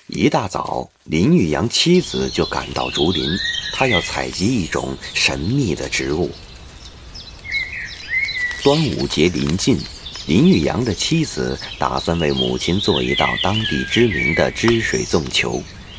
一大早，林玉阳妻子就赶到竹林，他要采集一种神秘的植物。端午节临近，林玉阳的妻子打算为母亲做一道当地知名的汁水粽球。